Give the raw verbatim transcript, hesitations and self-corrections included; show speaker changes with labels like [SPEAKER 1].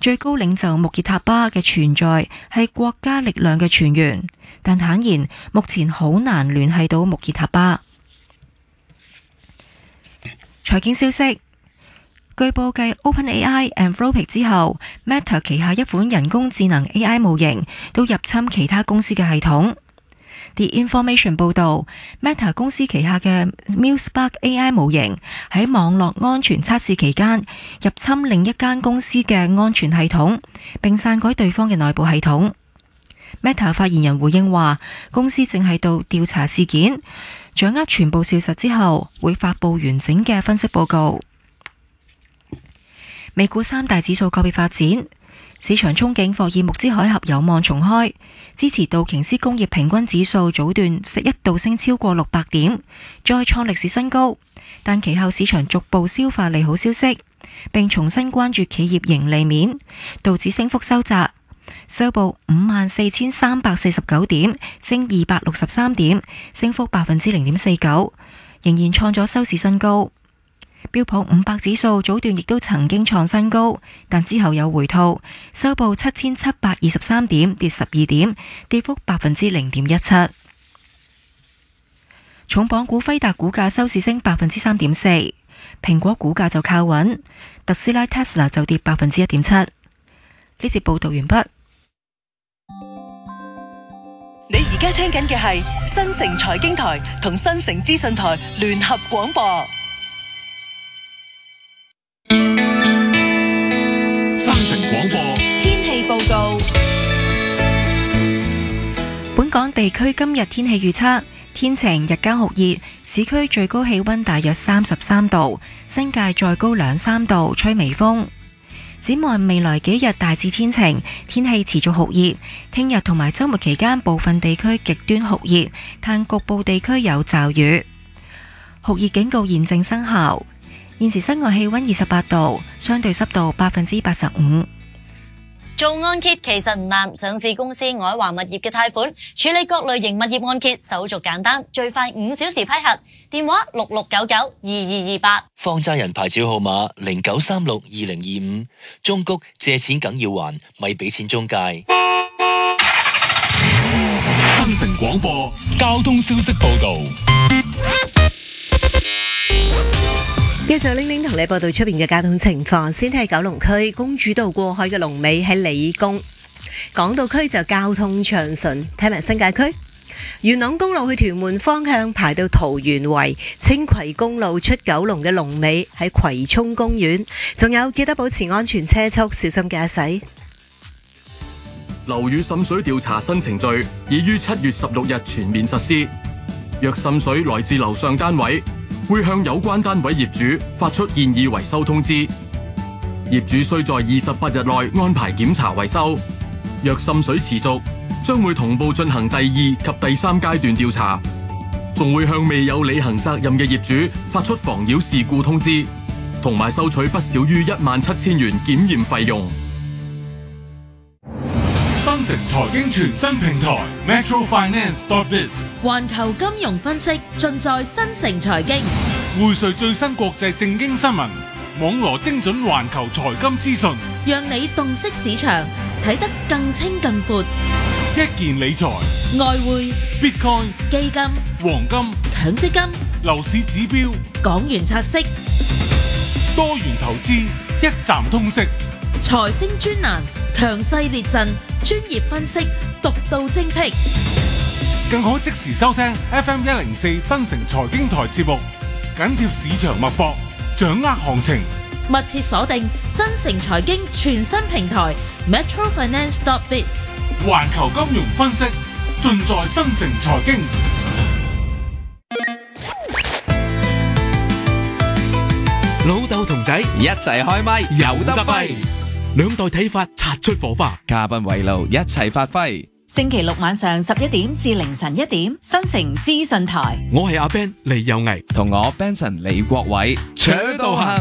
[SPEAKER 1] 最高領袖穆爾塔巴嘅存在係國家力量嘅泉源，但坦言目前好難聯繫到穆爾塔巴。財經消息，據報繼 OpenAI、Anthropic 之後 ，Meta 旗下一款人工智能 A I 模型都入侵其他公司嘅系統。The Information 報導 ，Meta 公司旗下嘅 MuseSpark A I 模型喺網絡安全測試期間入侵另一間公司嘅安全系統，並篡改對方嘅內部系統。Meta 發言人回應話，公司正喺度調查事件，掌握全部事實之後，會發布完整嘅分析報告。美股三大指數個別發展，市場憧憬霍爾木茲海峽有望重開，支持道瓊斯工業平均指數早段一度升超過六百點，再創歷史新高，但其後市場逐步消化利好消息，並重新關注企業盈利面，導致升幅收窄，收報五萬四千三百四十九點，升二百六十三點，升幅百分之零點四九，仍然創咗收市新高。標普五百指數早段亦都曾經創新高，但之後有回吐，收報七千七百二十三點，跌十二點，跌幅百分之零點一七。重磅股輝達股價收市升百分之三點四，蘋果股價就靠穩，特斯拉 Tesla 就跌百分之一點七。呢節報道完畢。
[SPEAKER 2] 你而家聽緊嘅係新城財經台同新城資訊台聯合廣播。
[SPEAKER 3] 新城廣播
[SPEAKER 2] 天氣報告。
[SPEAKER 1] 本港地區今日天氣預測：天晴，日間酷熱，市區最高氣溫大約三十三度，新界再高兩三度，吹微風。展望未來幾日大致天晴，天氣持續酷熱。聽日同埋週末期間部分地區極端酷熱，但局部地區有驟雨。酷熱警告現正生效。現時室外氣溫二十八度，相對濕度百分之八十五。
[SPEAKER 4] 做按揭其實唔難，上市公司愛華物業嘅貸款處理各類型物業按揭，手續簡單，最快五小時批核。電話六六九九二二二八。
[SPEAKER 5] 放債人牌照號碼零九三六二零二五。中谷借錢梗要還，咪俾錢中介。
[SPEAKER 3] 新城廣播交通消息報道。
[SPEAKER 6] 繼續玲玲同你報道出邊嘅交通情況，先睇九龍區公主道過海嘅龍尾喺理工，港島區就交通暢順。睇埋新界區，元朗公路去屯門方向排到桃園圍，青葵公路出九龍嘅龍尾喺葵涌公園，仲有記得保持安全車速，小心駕駛。
[SPEAKER 7] 樓宇滲水調查新程序已於七月十六日全面實施，若滲水來自樓上單位，會向有關單位業主發出建議維修通知，業主需在二十八日內安排檢查維修。若滲水持續，將會同步進行第二及第三階段調查，仲會向未有履行責任嘅業主發出妨擾事故通知，同埋收取不少於一萬七千元檢驗費用。
[SPEAKER 3] 新城財經全新平台 Metro Finance dot biz，
[SPEAKER 8] 環球金融分析盡在新城財經，
[SPEAKER 3] 匯萃最新國際政經新聞，網羅精準環球財金資訊，
[SPEAKER 8] 讓你洞悉市場，睇得更清更闊。
[SPEAKER 3] 一件理財、
[SPEAKER 8] 外匯、
[SPEAKER 3] Bitcoin、
[SPEAKER 8] 基金、
[SPEAKER 3] 黃金、
[SPEAKER 8] 強積金、
[SPEAKER 3] 樓市指標、
[SPEAKER 8] 港元拆息、
[SPEAKER 3] 多元投資，一站通識。
[SPEAKER 8] 財星專欄，強勢列陣，專業分析，獨到精闢，
[SPEAKER 3] 更可即時收聽 F M 一零四新城財經台節目，緊貼市場脈搏，掌握行情，
[SPEAKER 8] 密切鎖定新城財經全新平台 Metro Finance dot biz，
[SPEAKER 3] 環球金融分析盡在新城財經。
[SPEAKER 9] 老豆同仔一齊開咪，有得揮，兩代睇法擦出火花，嘉賓圍爐一齊發揮。
[SPEAKER 10] 星期六晚上十一點至凌晨一點，新城資訊台。
[SPEAKER 9] 我係阿 Ben 李有毅，
[SPEAKER 11] 同我 Benson 李國偉，
[SPEAKER 9] 扯到行。